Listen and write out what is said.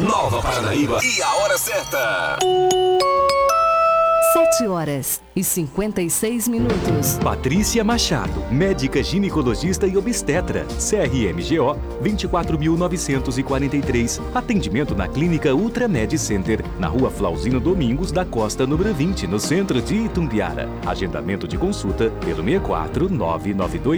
Nova Paranaíba e a hora certa. 7h56. Patrícia Machado, médica ginecologista e obstetra, CRMGO 24.943. Atendimento na Clínica Ultramed Center, na Rua Flauzino Domingos da Costa, número 20, no centro de Itumbiara. Agendamento de consulta pelo 64 992